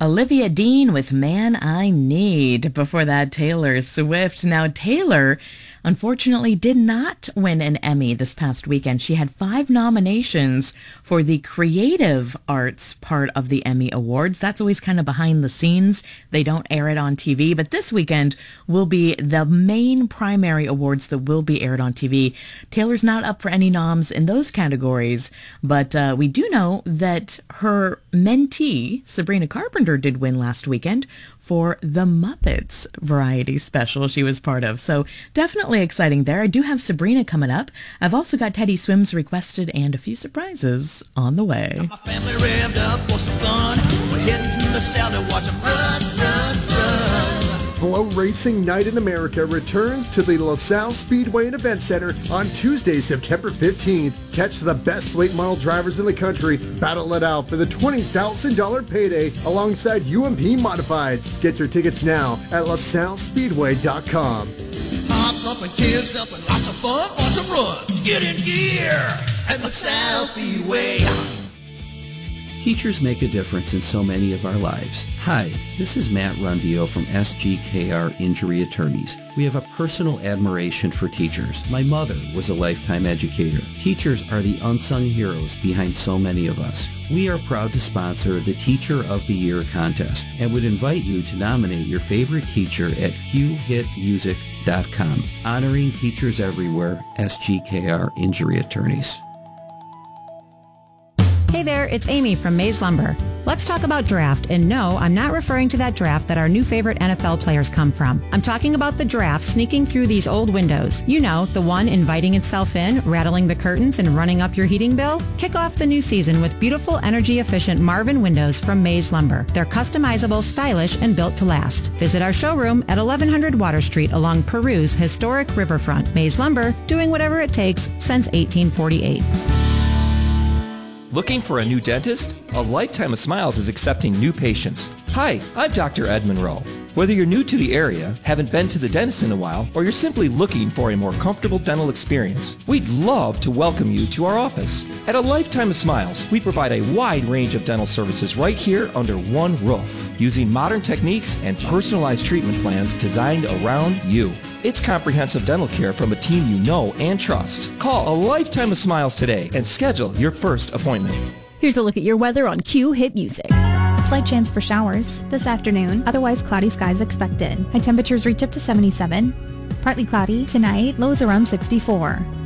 Olivia Dean with Man I Need. Before that, Taylor Swift. Now, Taylor unfortunately did not win an Emmy this past weekend. She had 5 nominations for the creative arts part of the Emmy Awards. That's always kind of behind the scenes. They don't air it on TV, but this weekend will be the main primary awards that will be aired on TV. Taylor's not up for any noms in those categories, but we do know that her mentee, Sabrina Carpenter, did win last weekend for the Muppets variety special she was part of. So definitely exciting there. I do have Sabrina coming up. I've also got Teddy Swims requested and a few surprises on the way. Got my family revved up for some fun. We're heading to the south to watch them run, run, run. Flow Racing Night in America returns to the LaSalle Speedway and Event Center on Tuesday, September 15th. Catch the best late model drivers in the country battle it out for the $20,000 payday alongside UMP Modifieds. Get your tickets now at LaSalleSpeedway.com. Pop up and kids up and lots of fun. Watch them run. Get in gear at LaSalle Speedway. Teachers make a difference in so many of our lives. Hi, this is Matt Rundio from SGKR Injury Attorneys. We have a personal admiration for teachers. My mother was a lifetime educator. Teachers are the unsung heroes behind so many of us. We are proud to sponsor the Teacher of the Year contest and would invite you to nominate your favorite teacher at qhitmusic.com. Honoring teachers everywhere, SGKR Injury Attorneys. Hey there, it's Amy from Maze Lumber. Let's talk about draft, and no, I'm not referring to that draft that our new favorite NFL players come from. I'm talking about the draft sneaking through these old windows. You know, the one inviting itself in, rattling the curtains, and running up your heating bill? Kick off the new season with beautiful, energy-efficient Marvin windows from Maze Lumber. They're customizable, stylish, and built to last. Visit our showroom at 1100 Water Street along Peru's historic riverfront. Maze Lumber, doing whatever it takes since 1848. Looking for a new dentist? A Lifetime of Smiles is accepting new patients. Hi, I'm Dr. Ed Monroe. Whether you're new to the area, haven't been to the dentist in a while, or you're simply looking for a more comfortable dental experience, we'd love to welcome you to our office. At A Lifetime of Smiles, we provide a wide range of dental services right here under one roof, using modern techniques and personalized treatment plans designed around you. It's comprehensive dental care from a team you know and trust. Call A Lifetime of Smiles today and schedule your first appointment. Here's a look at your weather on Q Hit Music. Slight chance for showers this afternoon, otherwise cloudy skies expected. High temperatures reach up to 77. Partly cloudy tonight, lows around 64.